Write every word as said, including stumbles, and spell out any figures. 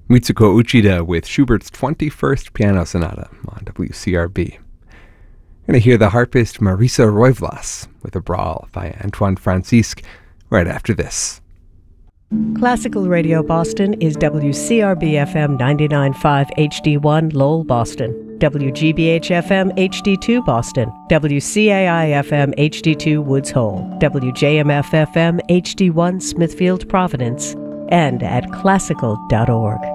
Mitsuko Uchida with Schubert's twenty-first Piano Sonata on W C R B. We're going to hear the harpist Marisa Roivlas with a brawl by Antoine Francisque right after this. Classical Radio Boston is W C R B F M ninety-nine point five H D one Lowell, Boston, W G B H F M H D two Boston, W C A I F M H D two Woods Hole, W J M F F M H D one Smithfield, Providence, and at classical dot org.